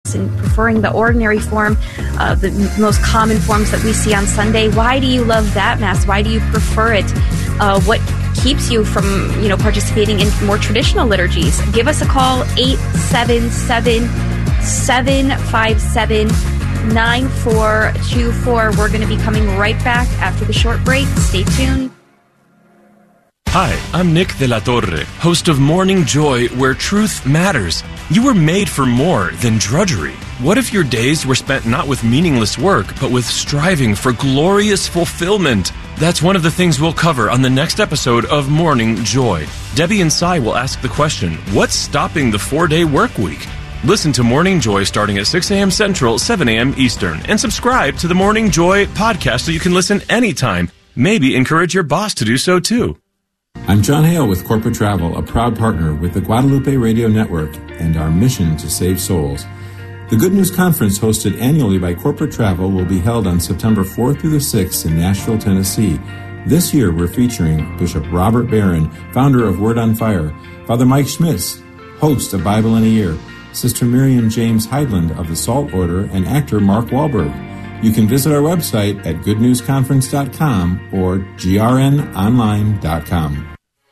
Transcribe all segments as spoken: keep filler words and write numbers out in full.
and preferring the ordinary form, uh, the most common forms that we see on Sunday. Why do you love that Mass? Why do you prefer it? Uh, what keeps you from, you know, participating in more traditional liturgies? Give us a call, eight seven seven, seven five seven, nine four two four. We're going to be coming right back after the short break. Stay tuned. Hi, I'm Nick de la Torre, host of Morning Joy, where truth matters. You were made for more than drudgery. What if your days were spent not with meaningless work, but with striving for glorious fulfillment? That's one of the things we'll cover on the next episode of Morning Joy. Debbie and Cy will ask the question, what's stopping the four-day work week? Listen to Morning Joy starting at six a.m. Central, seven a.m. Eastern, and subscribe to the Morning Joy podcast so you can listen anytime. Maybe encourage your boss to do so too. I'm John Hale with Corporate Travel, a proud partner with the Guadalupe Radio Network and our mission to save souls. The Good News Conference, hosted annually by Corporate Travel, will be held on September fourth through the sixth in Nashville, Tennessee. This year, we're featuring Bishop Robert Barron, founder of Word on Fire, Father Mike Schmitz, host of Bible in a Year, Sister Miriam James Heidland of the Salt Order, and actor Mark Wahlberg. You can visit our website at good news conference dot com or g r n online dot com.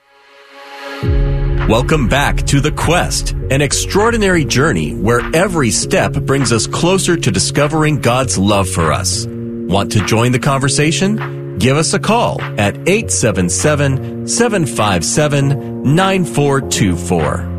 Welcome back to The Quest, an extraordinary journey where every step brings us closer to discovering God's love for us. Want to join the conversation? Give us a call at eight seven seven, seven five seven, nine four two four.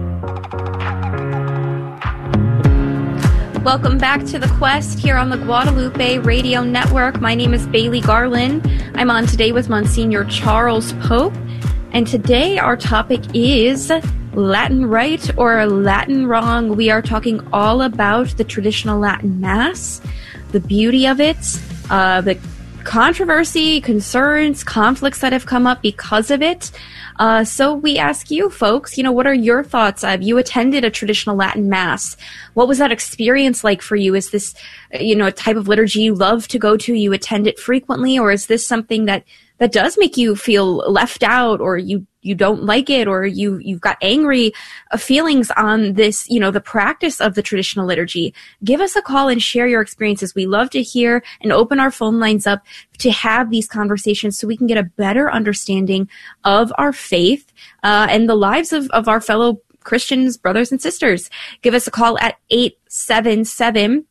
Welcome back to The Quest here on the Guadalupe Radio Network. My name is Bailey Garland. I'm on today with Monsignor Charles Pope. And today our topic is Latin right or Latin wrong. We are talking all about the traditional Latin Mass, the beauty of it, uh, the controversy, concerns, conflicts that have come up because of it. Uh, so we ask you folks, you know, what are your thoughts? Have you attended a traditional Latin Mass? What was that experience like for you? Is this, you know, a type of liturgy you love to go to? You attend it frequently? Or is this something that, that does make you feel left out, or you, you don't like it, or you, you've got angry uh, feelings on this, you know, the practice of the traditional liturgy? Give us a call and share your experiences. We love to hear and open our phone lines up to have these conversations so we can get a better understanding of our faith uh, and the lives of, of our fellow Christians, brothers and sisters. Give us a call at eight seven seven,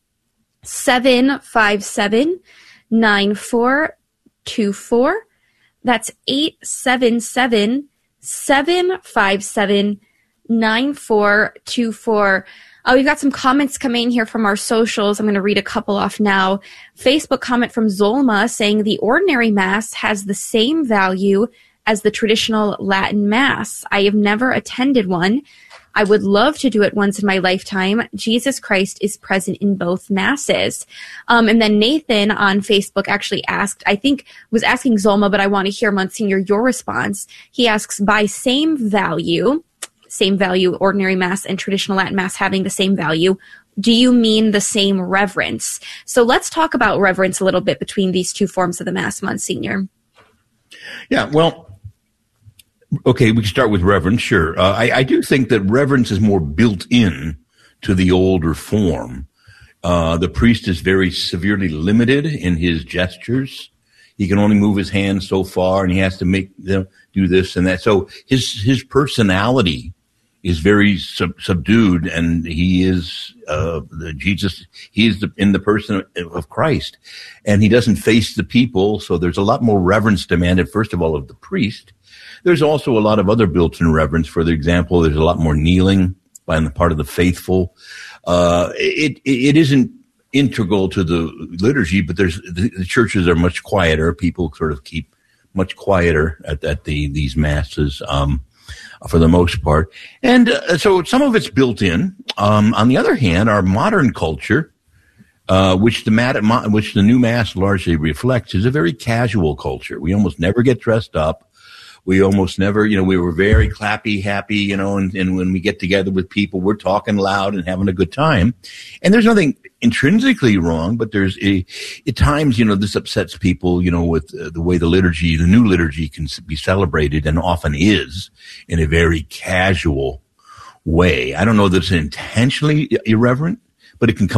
seven five seven, nine four two four. That's eight seven seven, seven five seven, nine four two four. Uh, we've got some comments coming here from our socials. I'm going to read a couple off now. Facebook comment from Zolma saying the ordinary Mass has the same value as the traditional Latin Mass. I have never attended one. I would love to do it once in my lifetime. Jesus Christ is present in both Masses. Um, and then Nathan on Facebook actually asked, I think was asking Zolma, but I want to hear, Monsignor, your response. He asks, by same value, same value, ordinary Mass and traditional Latin Mass having the same value, do you mean the same reverence? So let's talk about reverence a little bit between these two forms of the Mass, Monsignor. Yeah, well, okay, we can start with reverence, sure. Uh, I, I do think that reverence is more built in to the older form. Uh, the priest is very severely limited in his gestures. He can only move his hands so far, and he has to make them do this and that. So his his personality is very sub- subdued, and he is uh, the Jesus. He is the, in the person of, of Christ, and he doesn't face the people. So there's a lot more reverence demanded, first of all, of the priest. There's also a lot of other built-in reverence. For example, there's a lot more kneeling by the part of the faithful. Uh, it, it isn't integral to the liturgy, but there's the, the churches are much quieter. People sort of keep much quieter at, at the these masses um, for the most part, and uh, so some of it's built in. Um, on the other hand, our modern culture, uh, which the mat, which the new Mass largely reflects, is a very casual culture. We almost never get dressed up. We almost never, you know, we were very clappy, happy, you know, and, and when we get together with people, we're talking loud and having a good time. And there's nothing intrinsically wrong, but there's a, at times, you know, this upsets people, you know, with uh, the way the liturgy, the new liturgy can be celebrated, and often is, in a very casual way. I don't know that it's intentionally irreverent, but it can come